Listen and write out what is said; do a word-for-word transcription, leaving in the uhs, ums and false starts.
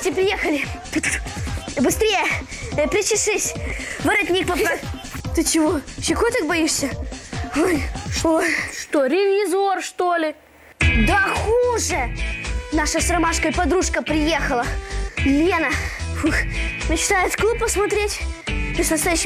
Гости приехали. Быстрее, э, причешись. Воротник поправь. Ты чего, щекой так боишься? Ой, что? Что, ревизор, что ли? Да хуже! Наша с Ромашкой подружка приехала. Лена. Фух, мечтает клуб посмотреть. И с настоящим